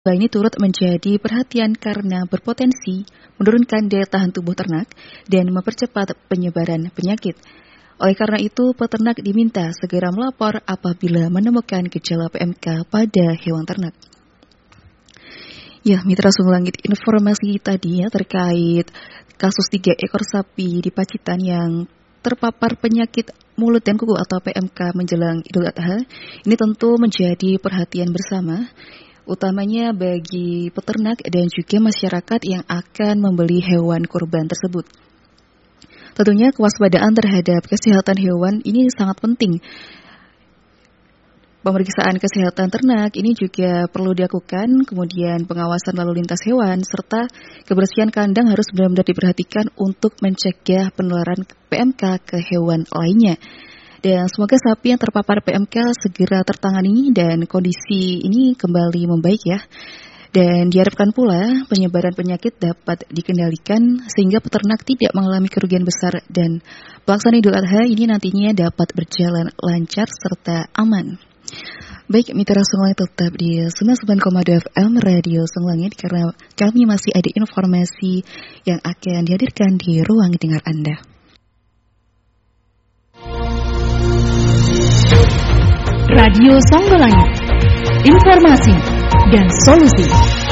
ini turut menjadi perhatian karena berpotensi menurunkan daya tahan tubuh ternak dan mempercepat penyebaran penyakit. Oleh karena itu, peternak diminta segera melapor apabila menemukan gejala PMK pada hewan ternak. Ya, Mitra Sungguh Langit, informasi tadi ya terkait kasus 3 ekor sapi di Pacitan yang terpapar penyakit mulut dan kuku atau PMK menjelang Idul Adha. Ini tentu menjadi perhatian bersama, utamanya bagi peternak dan juga masyarakat yang akan membeli hewan kurban tersebut. Tentunya kewaspadaan terhadap kesehatan hewan ini sangat penting. Pemeriksaan kesehatan ternak ini juga perlu dilakukan, kemudian pengawasan lalu lintas hewan, serta kebersihan kandang harus benar-benar diperhatikan untuk mencegah penularan PMK ke hewan lainnya. Dan semoga sapi yang terpapar PMK segera tertangani dan kondisi ini kembali membaik ya. Dan diharapkan pula penyebaran penyakit dapat dikendalikan sehingga peternak tidak mengalami kerugian besar dan pelaksanaan Idul Adha ini nantinya dapat berjalan lancar serta aman. Baik, Mitra Sungguh Langit tetap di 99,2 FM Radio Sungguh Langit karena kami masih ada informasi yang akan dihadirkan di ruang dengar Anda. Radio Sungguh Langit, informasi dan solusi.